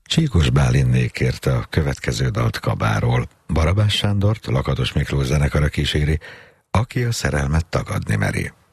Csíkos Bálinné kérte a következő dalt Kabáról. Barabás Sándort Lakatos Miklós zenekara kíséri, aki a szerelmet tagadni meri.